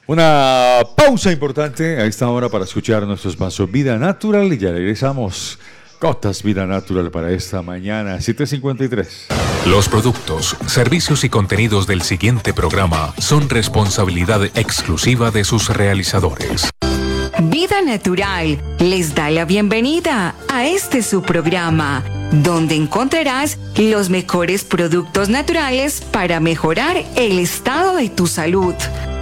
Una pausa importante a esta hora para escuchar nuestro espacio Vida Natural y ya regresamos. Gotas Vida Natural para esta mañana, 7:53. Los productos, servicios y contenidos del siguiente programa son responsabilidad exclusiva de sus realizadores. Vida Natural les da la bienvenida a este su programa, donde encontrarás los mejores productos naturales para mejorar el estado de tu salud.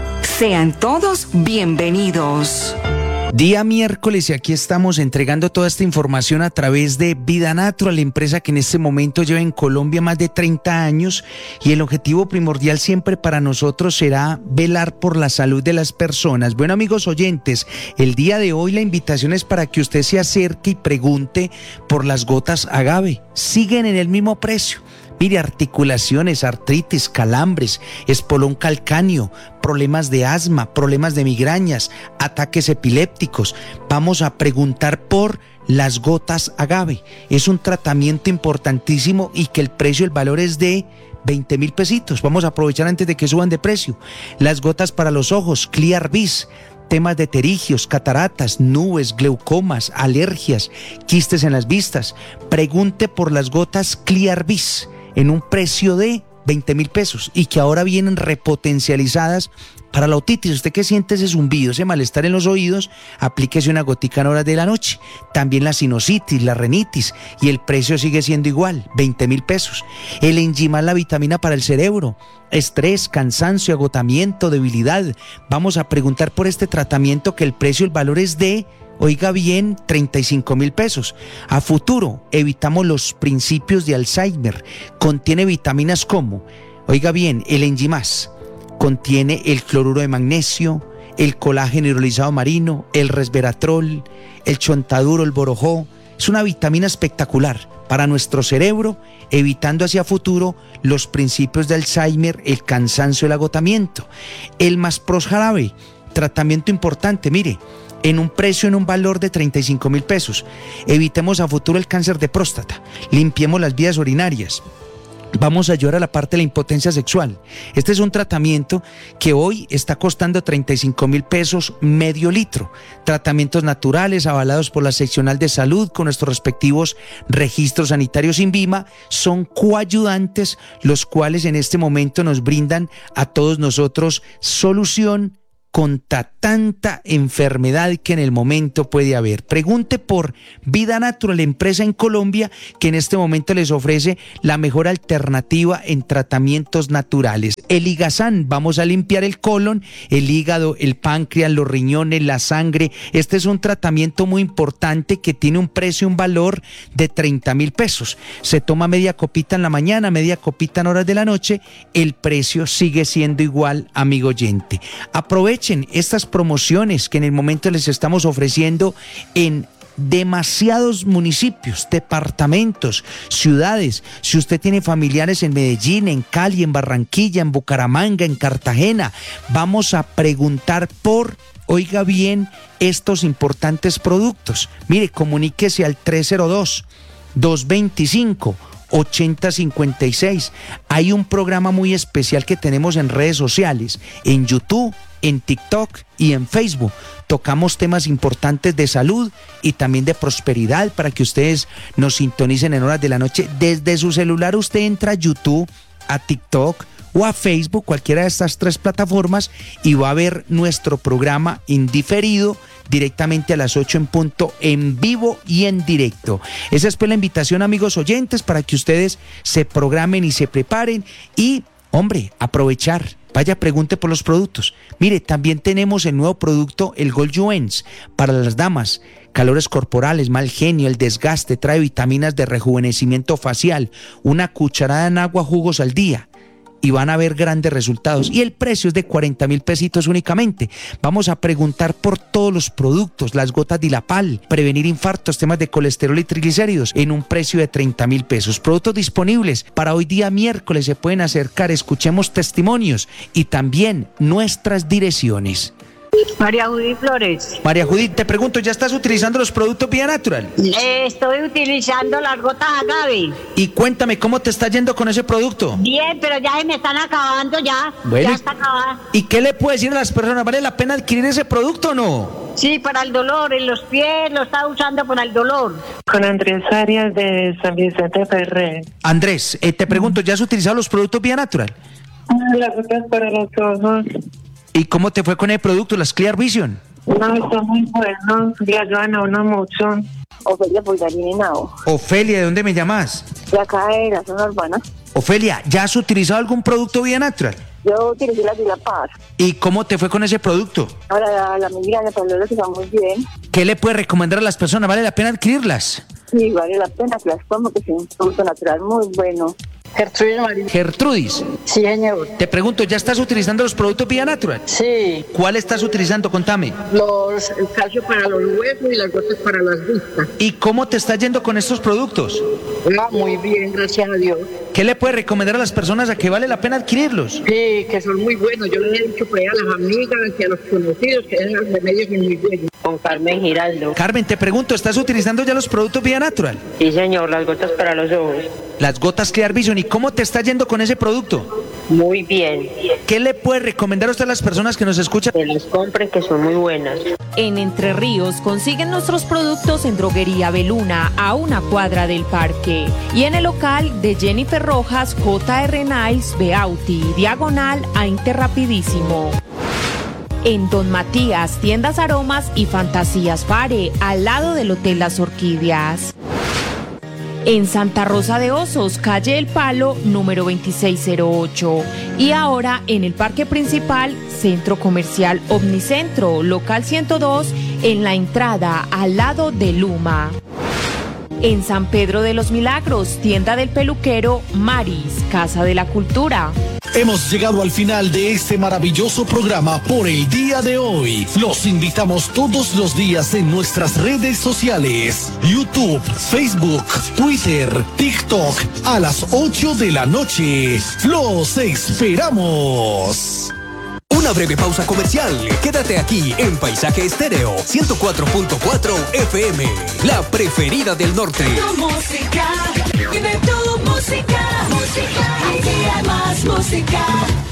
Sean todos bienvenidos. Día miércoles y aquí estamos entregando toda esta información a través de Vida Natural, la empresa que en este momento lleva en Colombia más de 30 años y el objetivo primordial siempre para nosotros será velar por la salud de las personas. Bueno, amigos oyentes, el día de hoy la invitación es para que usted se acerque y pregunte por las gotas agave. Siguen en el mismo precio. Mire, articulaciones, artritis, calambres, espolón calcáneo, problemas de asma, problemas de migrañas, ataques epilépticos. Vamos a preguntar por las gotas agave. Es un tratamiento importantísimo y que el precio, el valor es de 20,000 pesitos. Vamos a aprovechar antes de que suban de precio. Las gotas para los ojos, Clear Vis. Temas de pterigios, cataratas, nubes, glaucomas, alergias, quistes en las vistas. Pregunte por las gotas Clear Vis en un precio de 20,000 pesos y que ahora vienen repotencializadas para la otitis. Usted que siente ese zumbido, ese malestar en los oídos, aplíquese una gotica en horas de la noche. También la sinusitis, la rinitis, y el precio sigue siendo igual, 20,000 pesos. El Enzimal, la vitamina para el cerebro, estrés, cansancio, agotamiento, debilidad. Vamos a preguntar por este tratamiento que el precio, el valor es de, oiga bien, 35,000 pesos. A futuro, evitamos los principios de Alzheimer. Contiene vitaminas como, oiga bien, el Enzimas. Contiene el cloruro de magnesio, el colágeno hidrolizado marino, el resveratrol, el chontaduro, el borojó. Es una vitamina espectacular para nuestro cerebro, evitando hacia futuro los principios de Alzheimer, el cansancio, el agotamiento. El Maspros jarabe, tratamiento importante, mire, en un precio, en un valor de 35,000 pesos. Evitemos a futuro el cáncer de próstata, limpiemos las vías urinarias. Vamos a ayudar a la parte de la impotencia sexual. Este es un tratamiento que hoy está costando 35,000 pesos medio litro. Tratamientos naturales avalados por la seccional de salud con nuestros respectivos registros sanitarios INVIMA. Son coayudantes los cuales en este momento nos brindan a todos nosotros solución contra tanta enfermedad que en el momento puede haber. Pregunte por Vida Natural, empresa en Colombia que en este momento les ofrece la mejor alternativa en tratamientos naturales. El Ligazán, vamos a limpiar el colon, el hígado, el páncreas, los riñones, la sangre. Este es un tratamiento muy importante que tiene un precio, un valor de 30,000 pesos. Se toma media copita en la mañana, media copita en horas de la noche. El precio sigue siendo igual, amigo oyente. Aprovechen estas promociones que en el momento les estamos ofreciendo en demasiados municipios, departamentos, ciudades. Si usted tiene familiares en Medellín, en Cali, en Barranquilla, en Bucaramanga, en Cartagena, vamos a preguntar por, oiga bien, estos importantes productos. Mire, comuníquese al 302-225-8056. Hay un programa muy especial que tenemos en redes sociales, en YouTube, en TikTok y en Facebook. Tocamos temas importantes de salud y también de prosperidad para que ustedes nos sintonicen en horas de la noche. Desde su celular usted entra a YouTube, a TikTok o a Facebook, cualquiera de estas tres plataformas, y va a ver nuestro programa indiferido directamente a las 8 en punto, en vivo y en directo. Esa es pues la invitación, amigos oyentes, para que ustedes se programen y se preparen y, hombre, aprovechar. Vaya, pregunte por los productos. Mire, también tenemos el nuevo producto, el Gold Juens, para las damas. Calores corporales, mal genio, el desgaste, trae vitaminas de rejuvenecimiento facial, una cucharada en agua, jugos al día. Y van a ver grandes resultados. Y el precio es de 40,000 pesitos únicamente. Vamos a preguntar por todos los productos, las gotas Dilapal, prevenir infartos, temas de colesterol y triglicéridos, en un precio de 30,000 pesos. Productos disponibles para hoy día miércoles, se pueden acercar, escuchemos testimonios y también nuestras direcciones. María Judith Flores. María Judith, te pregunto, ¿ya estás utilizando los productos Vía Natural? Estoy utilizando las gotas agave. Y cuéntame, ¿cómo te está yendo con ese producto? Bien, pero ya se me están acabando ya. Bueno, ya está acabada. ¿Y qué le puedes decir a las personas? ¿Vale la pena adquirir ese producto o no? Sí, para el dolor, en los pies lo está usando para el dolor. Con Andrés Arias de San Vicente Ferrer. Andrés, te pregunto, ¿ya has utilizado los productos Vía Natural? Las gotas para los ojos. ¿Y cómo te fue con el producto, las Clear Vision? No, son muy buenos, le ayudan a uno mucho. Ofelia Pulgarinao. Ofelia, ¿de dónde me llamas? De acá de la zona urbana. Ofelia, ¿ya has utilizado algún producto Vía Natural? Yo utilicé la Dilapaz. ¿Y cómo te fue con ese producto? Ahora la migraña, para los que está muy bien. ¿Qué le puedes recomendar a las personas? ¿Vale la pena adquirirlas? Sí, vale la pena que las tomo, que es un producto natural muy bueno. Gertrudis. Sí, señor. Te pregunto, ¿ya estás utilizando los productos Vía Natural? Sí. ¿Cuál estás utilizando? Contame. El calcio para los huesos y las gotas para las vistas. ¿Y cómo te está yendo con estos productos? Muy bien, gracias a Dios. ¿Qué le puedes recomendar a las personas a que vale la pena adquirirlos? Sí, que son muy buenos. Yo les he dicho por ahí a las amigas y a los conocidos que esos remedios son muy buenos. Con Carmen Giraldo. Carmen, te pregunto, ¿estás utilizando ya los productos Vía Natural? Sí, señor, las gotas para los ojos. Las gotas Clear Vision. ¿Y cómo te está yendo con ese producto? Muy bien. ¿Qué le puede recomendar a usted a las personas que nos escuchan? Que las compren, que son muy buenas. En Entre Ríos consiguen nuestros productos en Droguería Beluna, a una cuadra del parque. Y en el local de Jennifer Rojas, J.R. Niles, Beauty, diagonal a Interrapidísimo. En Don Matías, Tiendas Aromas y Fantasías Fare, al lado del Hotel Las Orquídeas. En Santa Rosa de Osos, calle El Palo, número 2608. Y ahora en el parque principal, Centro Comercial Omnicentro, local 102, en la entrada, al lado de Luma. En San Pedro de los Milagros, tienda del peluquero Maris, Casa de la Cultura. Hemos llegado al final de este maravilloso programa por el día de hoy. Los invitamos todos los días en nuestras redes sociales: YouTube, Facebook, Twitter, TikTok, a las 8 de la noche. ¡Los esperamos! Una breve pausa comercial. Quédate aquí en Paisaje Estéreo 104.4 FM, la preferida del norte. Tu música, vive tu música, música, más música.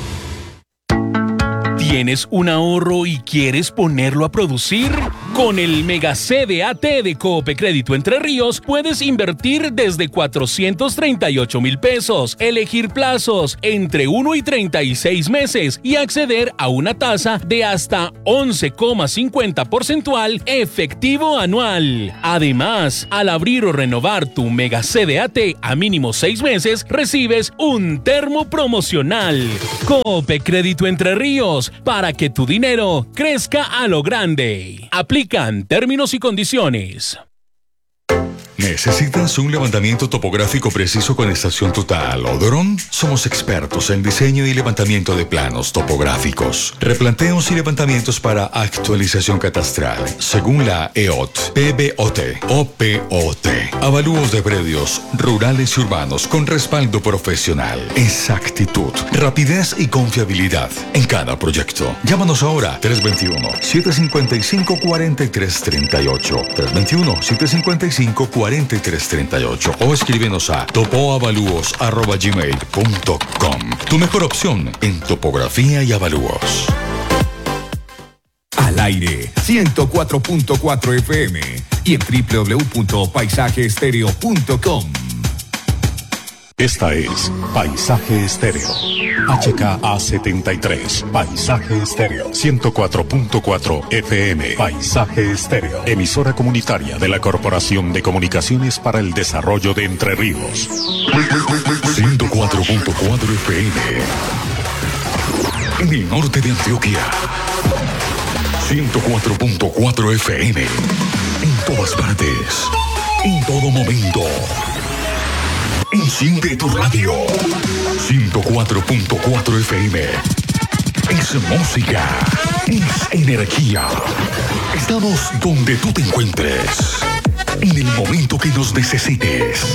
¿Tienes un ahorro y quieres ponerlo a producir? Con el Mega CDAT de Coop Crédito Entre Ríos puedes invertir desde 438,000 pesos, elegir plazos entre 1 y 36 meses y acceder a una tasa de hasta 11,50 porcentual efectivo anual. Además, al abrir o renovar tu Mega CDAT a mínimo 6 meses, recibes un termo promocional. Coop Crédito Entre Ríos, para que tu dinero crezca a lo grande. Aplican términos y condiciones. ¿Necesitas un levantamiento topográfico preciso con estación total o dron? Somos expertos en diseño y levantamiento de planos topográficos, replanteos y levantamientos para actualización catastral, según la EOT, PBOT o POT. Avalúos de predios rurales y urbanos con respaldo profesional, exactitud, rapidez y confiabilidad en cada proyecto. Llámanos ahora 321-755-4338, 321-755-4338 o escríbenos a topoavalúos@gmail.com. Tu mejor opción en topografía y avalúos. Al aire 104.4 FM y en www.paisajeestereo.com. Esta es Paisaje Estéreo. HKA73. Paisaje Estéreo. 104.4 FM. Paisaje Estéreo. Emisora comunitaria de la Corporación de Comunicaciones para el Desarrollo de Entre Ríos. 104.4 FM. En el norte de Antioquia. 104.4 FM. En todas partes. En todo momento. Enciende tu radio. 104.4 FM. Es música. Es energía. Estamos donde tú te encuentres. En el momento que nos necesites.